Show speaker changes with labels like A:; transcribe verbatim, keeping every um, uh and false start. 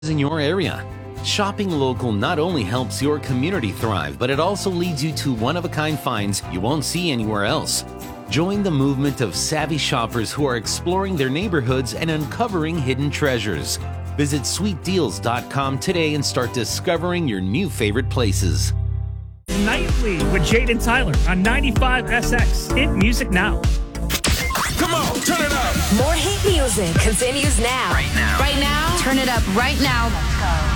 A: in your area. Shopping local not only helps your community thrive, but it also leads you to one-of-a-kind finds you won't see anywhere else. Join the movement of savvy shoppers who are exploring their neighborhoods and uncovering hidden treasures. Visit sweet deals dot com today and start discovering your new favorite places.
B: Nightly with Jade and Tyler on ninety-five S X. Hit music now.
C: Come on, turn it up.
D: More hit music continues now.
E: Right now.
D: Right now.
E: Turn it up right now.